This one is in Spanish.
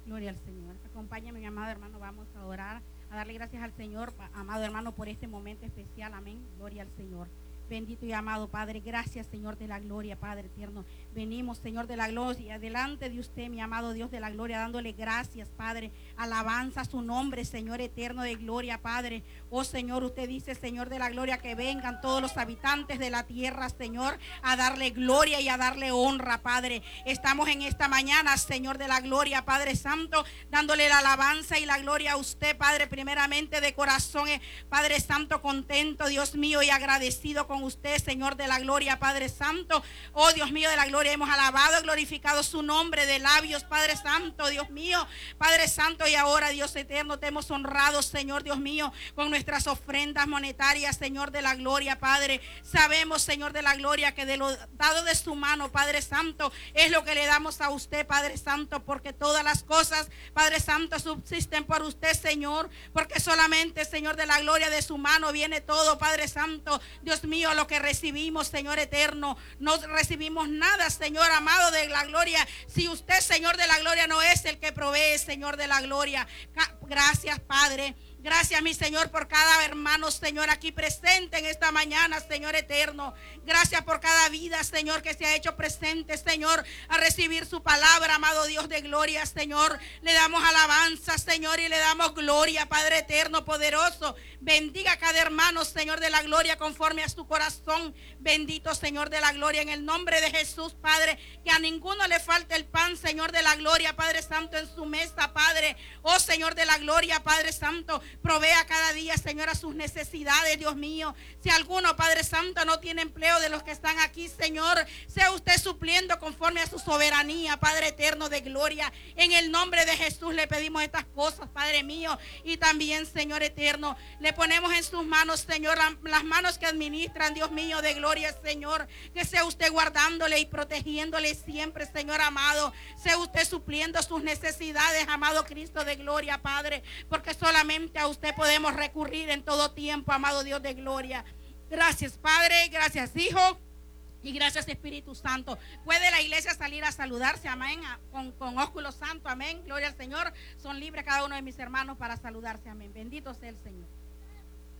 Gloria al Señor. Acompáñame, mi amado hermano, vamos a orar, a darle gracias al Señor, amado hermano, por este momento especial. Amén. Gloria al Señor. Bendito y amado Padre, gracias, Señor de la gloria, Padre eterno. Venimos, Señor de la gloria, delante de usted, mi amado Dios de la gloria, dándole gracias, Padre. Alabanza a su nombre, Señor eterno de gloria, Padre. Oh Señor, usted dice, Señor de la gloria, que vengan todos los habitantes de la tierra, Señor, a darle gloria y a darle honra, Padre. Estamos en esta mañana, Señor de la gloria, Padre Santo, dándole la alabanza y la gloria a usted, Padre, primeramente de corazón, Padre Santo, contento, Dios mío, y agradecido con usted, Señor de la gloria, Padre Santo. Oh Dios mío de la gloria, hemos alabado y glorificado su nombre de labios, Padre Santo, Dios mío, Padre Santo, y ahora, Dios eterno, te hemos honrado, Señor Dios mío, con nuestras ofrendas monetarias, Señor de la gloria, Padre. Sabemos, Señor de la gloria, que de lo dado de su mano, Padre Santo, es lo que le damos a usted, Padre Santo, porque todas las cosas, Padre Santo, subsisten por usted, Señor, porque solamente, Señor de la gloria, de su mano viene todo, Padre Santo, Dios mío, lo que recibimos, Señor eterno, no recibimos nada, Señor amado de la gloria, si usted, Señor de la gloria, no es el que provee, Señor de la gloria. Gracias, Padre. Gracias, mi Señor, por cada hermano, Señor, aquí presente en esta mañana, Señor eterno. Gracias por cada vida, Señor, que se ha hecho presente, Señor, a recibir su palabra, amado Dios de gloria, Señor. Le damos alabanza, Señor, y le damos gloria, Padre eterno, poderoso. Bendiga a cada hermano, Señor de la gloria, conforme a su corazón. Bendito, Señor de la gloria, en el nombre de Jesús, Padre, que a ninguno le falte el pan, Señor de la gloria, Padre Santo, en su mesa, Padre. Oh, Señor de la gloria, Padre Santo, provea cada día, Señor, a sus necesidades, Dios mío. Si alguno, Padre Santo, no tiene empleo de los que están aquí, Señor, sea usted supliendo conforme a su soberanía, Padre eterno de gloria. En el nombre de Jesús le pedimos estas cosas, Padre mío. Y también, Señor eterno, le ponemos en sus manos, Señor, las manos que administran, Dios mío, de gloria, Señor. Que sea usted guardándole y protegiéndole siempre, Señor amado. Sea usted supliendo sus necesidades, amado Cristo de gloria, Padre. Porque solamente a usted podemos recurrir en todo tiempo, amado Dios de gloria. Gracias, Padre, gracias, Hijo, y gracias, Espíritu Santo. Puede la iglesia salir a saludarse, amén, con ósculo santo, amén. Gloria al Señor. Son libres cada uno de mis hermanos para saludarse, amén. Bendito sea el Señor.